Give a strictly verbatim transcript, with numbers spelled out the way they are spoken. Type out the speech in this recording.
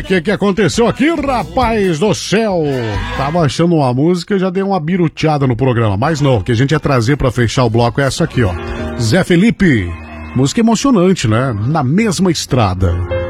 o que, que aconteceu aqui, rapaz do céu? Tava achando uma música e já dei uma biruteada no programa. Mas não, o que a gente ia trazer pra fechar o bloco é essa aqui, ó. Zé Felipe. Música emocionante, né? Na mesma estrada.